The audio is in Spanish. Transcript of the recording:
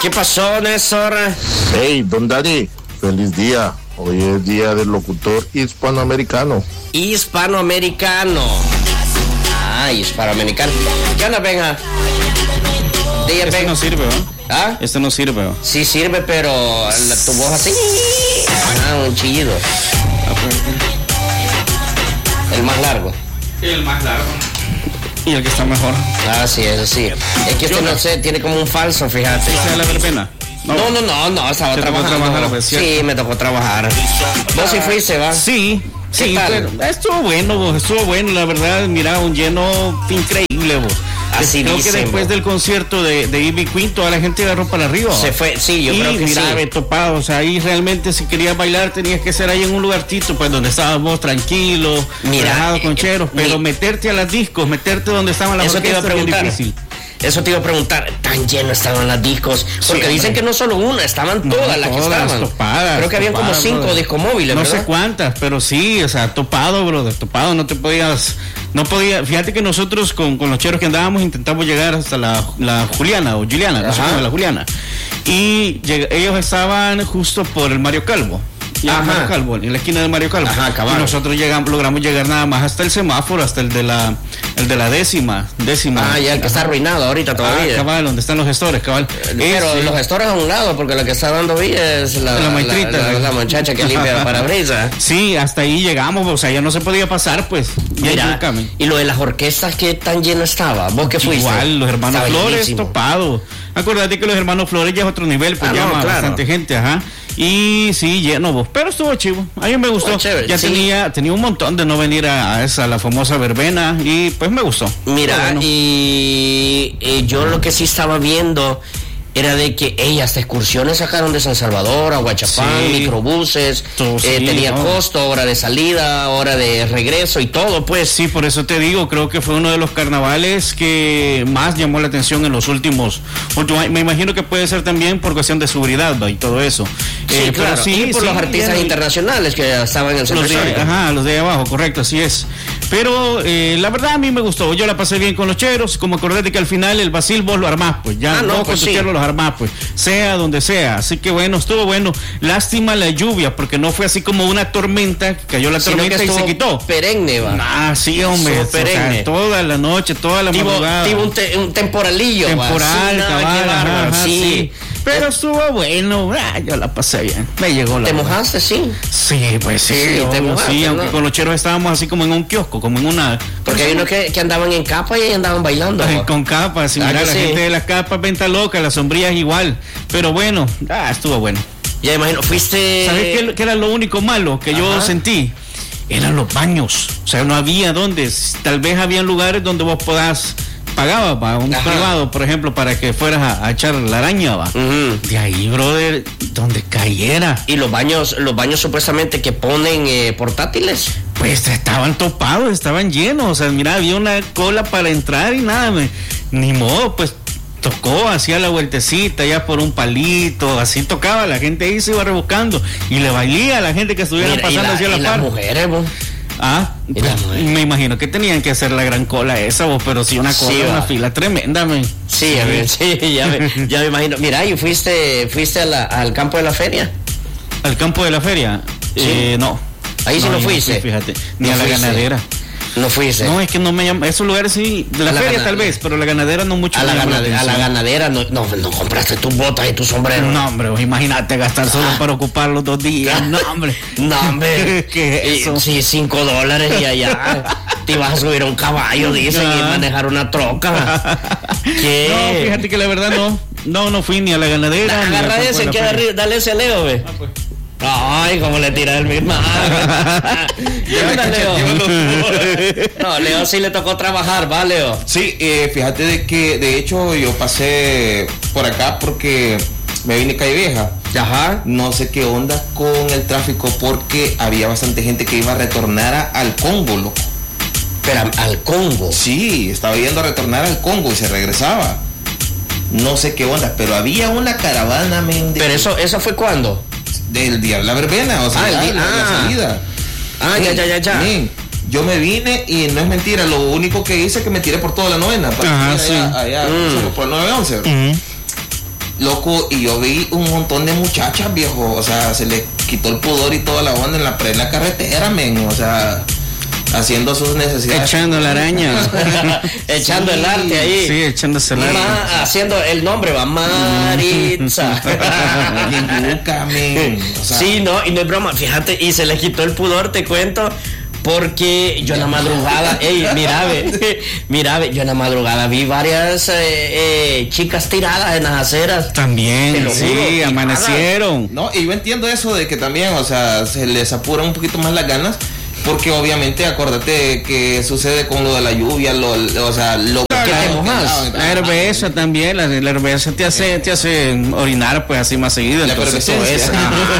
¿Qué pasó, Néstor? Hey, don Dani, feliz día. Hoy es día del locutor hispanoamericano. Hispanoamericano. Ah, hispanoamericano. ¿Qué onda, venga? Este no sirve, ¿no? ¿Ah? Este no sirve, ¿no? Sí sirve, pero tu voz así. Ah, un chillido. El más largo. El más largo. Y el que está mejor. Ah, sí, eso sí. Es que este no sé, tiene como un falso, fíjate. ¿Esa es la verbena? No, estaba trabajando. Trabajar, pues, sí, me tocó trabajar. ¿Vos sí fuiste, va? Sí, sí, tal? pero estuvo bueno, la verdad, mira, un lleno increíble, vos. Así creo dicen, que después del concierto de Ivy Queen, toda la gente agarró para arriba. Se fue, sí, yo creo que mira, sí. Topado, o sea, ahí realmente si querías bailar tenías que ser ahí en un lugarcito, pues donde estabas tranquilo, relajado con cheros, pero meterte a las discos, meterte donde estaban las orquestas es bien difícil. Eso te iba a preguntar, tan lleno estaban las discos, porque sí, dicen que no solo una, estaban todas las que estaban. Topadas, creo que habían como 5 discomóviles, no ¿verdad? sé cuántas, pero sí, o sea, topado, brother, topado, no podía, fíjate que nosotros con los cheros que andábamos intentamos llegar hasta la Juliana o Juliana, no sé cómo es la Juliana, y ellos estaban justo por el Mario Calvo. Mario Calvo, en la esquina de Mario Calvo. Y nosotros logramos llegar nada más hasta el semáforo, hasta el de la décima. Ah, ya, el que está arruinado ahorita todavía. Cabal, donde están los gestores, cabal. Pero los gestores a un lado, porque la que está dando vía es la maestrita, la muchacha que limpia el parabrisas. Sí, hasta ahí llegamos, o sea, ya no se podía pasar, pues. Mira, y lo de las orquestas, ¿qué tan lleno estaba? ¿Vos qué fuiste? Igual, los hermanos Flores, topado. Acuérdate que los hermanos Flores ya es otro nivel, pues bastante gente, Y sí, lleno vos, pero estuvo chivo, a mí me gustó. Chévere, ya tenía un montón de no venir a la famosa verbena y pues me gustó. Mira, bueno. y yo lo que sí estaba viendo era de que hasta excursiones sacaron de San Salvador a Huachapán, microbuses, tenía costo, hora de salida, hora de regreso y todo, pues. Sí, por eso te digo, creo que fue uno de los carnavales que más llamó la atención en los últimos años. Me imagino que puede ser también por cuestión de seguridad, ¿va? Y todo eso. Sí, claro, y por los artistas internacionales que estaban en el centro histórico. Los de abajo, correcto, así es. Pero la verdad a mí me gustó, yo la pasé bien con los cheros, como acordate que al final el Basil vos lo armás, pues ya con tus cheros los armás, pues, sea donde sea. Así que bueno, estuvo bueno. Lástima la lluvia, porque no fue así como una tormenta, cayó la tormenta y se quitó. Perenne, va. Ah, sí, hombre. Perenne. O sea, toda la noche, toda la madrugada. Un temporalillo, temporal, cabal, sí. Pero estuvo bueno, yo la pasé bien. Me llegó la. ¿Te mojaste, sí? Sí, pues sí. Te mojaste, sí, aunque con los cheros estábamos así como en un kiosco, como en una. Porque hay unos que andaban en capa y andaban bailando. Con capas, mira, la gente de las capas venta loca, las sombrillas igual. Pero bueno, estuvo bueno. Ya imagino, fuiste. ¿Sabes qué era lo único malo que yo sentí? Eran los baños. O sea, no había donde. Tal vez había lugares donde vos pagaba para un privado, por ejemplo, para que fueras a echar la araña, va. De ahí, brother, donde cayera. Y los baños supuestamente que ponen portátiles. Pues estaban topados, estaban llenos. O sea, mira, había una cola para entrar y nada, ni modo, pues tocó, hacía la vueltecita ya por un palito, así tocaba, la gente ahí se iba rebuscando y le bailía a la gente que estuviera pasando hacia la par. Las mujeres, vos. Me imagino que tenían que hacer la gran cola esa, vos, pero sí una cola, una fila tremenda, Sí, ya me imagino. Mira, ¿y fuiste al campo de la feria? ¿Al campo de la feria? Sí. No. Ahí sí no fuiste. Fíjate, ni a la ganadera. No fuiste. No, es que no me llama. Esos lugares sí, de la feria tal vez, pero la ganadera no mucho. A la ganadera no compraste tus botas y tu sombrero. No, hombre, imagínate gastar solo para ocupar los 2 días. No, hombre. ¿Qué es eso? Sí, $5 y allá te ibas a subir a un caballo, dicen, y manejar una troca. ¿Qué? No, fíjate que la verdad no fui ni a la ganadera. Agarra ese, dale ese Leo, ve. Pues. Ay, como le tira el mismo. Leo. No, Leo sí le tocó trabajar, ¿va, Leo? Sí, fíjate de que de hecho yo pasé por acá porque me vine Calle Vieja. No sé qué onda con el tráfico porque había bastante gente que iba a retornar al Congo, loco. Pero al Congo. Sí, estaba yendo a retornar al Congo y se regresaba. No sé qué onda, pero había una caravana, Pero eso fue ¿cuándo? Del día de la verbena, o sea, la salida. Ya. Yo me vine y no es mentira, lo único que hice es que me tiré por toda la novena. Allá, por el 911. loco, y yo vi un montón de muchachas, viejo, o sea, se les quitó el pudor y toda la onda en la plena carretera, men, o sea, haciendo sus necesidades. Echando la araña. Echando el arte ahí. Sí, echándose el arte. Haciendo el nombre, va Maritza. O sea, sí, no, y no es broma, fíjate, y se le quitó el pudor, te cuento. Porque yo en la madrugada, mira, yo en la madrugada vi varias chicas tiradas en las aceras. También, sí, amanecieron. No, y yo entiendo eso de que también, o sea, se les apura un poquito más las ganas, porque obviamente acuérdate que sucede con lo de la lluvia, o sea, lo que te mojas. La cerveza también, la cerveza te hace orinar pues así más seguido. La entonces efervescencia.